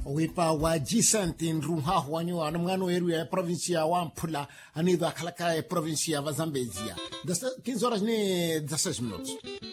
Wipa wa jisantin ruha wanyo anamgano eru ya provincia wa Mpula anidha kalaka ya provincia wa Zambezia. 15 horas ni 16 minutos.